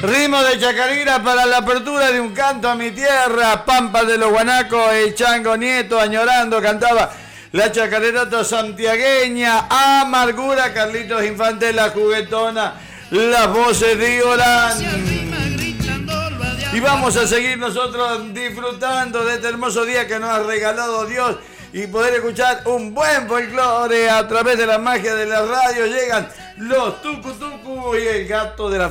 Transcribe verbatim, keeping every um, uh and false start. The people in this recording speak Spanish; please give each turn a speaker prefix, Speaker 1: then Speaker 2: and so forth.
Speaker 1: Ritmo de chacarera para la apertura de un canto a mi tierra. Pampa de los Guanacos, el Chango Nieto, añorando, cantaba la chacarerota santiagueña. Amargura, Carlitos Infante, la juguetona, las voces de Orán. Y vamos a seguir nosotros disfrutando de este hermoso día que nos ha regalado Dios y poder escuchar un buen folclore a través de la magia de la radio. Llegan los tucu tucu y el gato de la